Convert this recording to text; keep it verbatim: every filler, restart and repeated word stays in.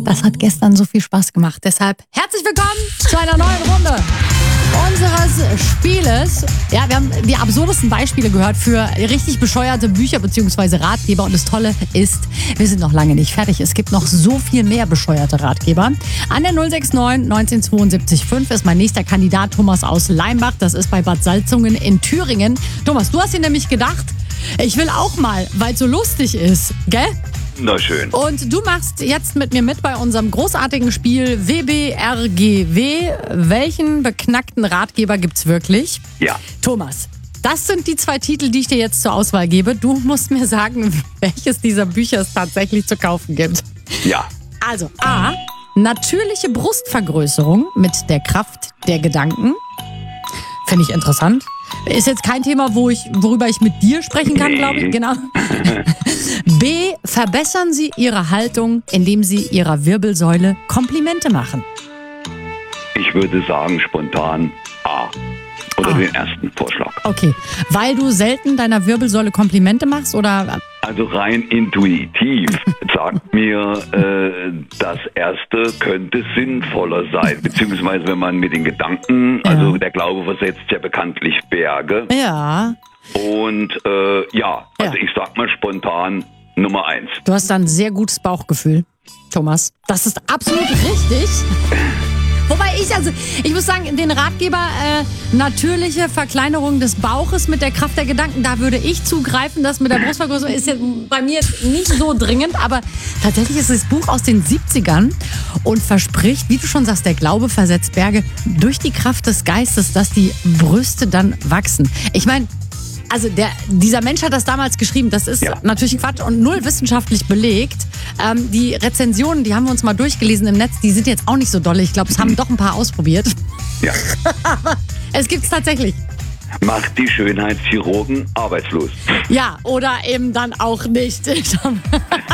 Das hat gestern so viel Spaß gemacht. Deshalb herzlich willkommen zu einer neuen Runde unseres Spieles. Ja, wir haben die absurdesten Beispiele gehört für richtig bescheuerte Bücher bzw. Ratgeber. Und das Tolle ist, wir sind noch lange nicht fertig. Es gibt noch so viel mehr bescheuerte Ratgeber. An der null sechs neun neunzehn zweiundsiebzig fünf ist mein nächster Kandidat Thomas aus Leimbach. Das ist bei Bad Salzungen in Thüringen. Thomas, du hast dir nämlich gedacht, ich will auch mal, weil es so lustig ist, gell? Na schön. Und du machst jetzt mit mir mit bei unserem großartigen Spiel W B R G W. Welchen beknackten Ratgeber gibt's wirklich? Ja. Thomas, das sind die zwei Titel, die ich dir jetzt zur Auswahl gebe. Du musst mir sagen, welches dieser Bücher es tatsächlich zu kaufen gibt. Ja. Also A. Natürliche Brustvergrößerung mit der Kraft der Gedanken. Finde ich interessant. Ist jetzt kein Thema, wo ich, worüber ich mit dir sprechen kann, glaube ich. Genau. B. Verbessern Sie Ihre Haltung, indem Sie Ihrer Wirbelsäule Komplimente machen. Ich würde sagen spontan A. Oder Ah. den ersten Vorschlag. Okay. Weil du selten deiner Wirbelsäule Komplimente machst oder? Also rein intuitiv sagt mir, äh, das erste könnte sinnvoller sein. Beziehungsweise wenn man mit den Gedanken, Ja. also der Glaube versetzt ja bekanntlich Berge. Ja. Und äh, ja, also Ja. ich sag mal spontan Nummer eins. Du hast da ein sehr gutes Bauchgefühl, Thomas. Das ist absolut richtig. Wobei ich, also, ich muss sagen, den Ratgeber äh, natürliche Verkleinerung des Bauches mit der Kraft der Gedanken, da würde ich zugreifen. Das mit der Brustvergrößerung ist jetzt bei mir jetzt nicht so dringend, aber tatsächlich ist das Buch aus den siebzigern und verspricht, wie du schon sagst, der Glaube versetzt Berge durch die Kraft des Geistes, dass die Brüste dann wachsen. Ich meine, also der, dieser Mensch hat das damals geschrieben, das ist Ja. natürlich Quatsch und null wissenschaftlich belegt. Ähm, die Rezensionen, die haben wir uns mal durchgelesen im Netz, die sind jetzt auch nicht so dolle. Ich glaube, es haben doch ein paar ausprobiert. Ja. Es gibt's tatsächlich. Macht die Schönheitschirurgen arbeitslos. Ja, oder eben dann auch nicht.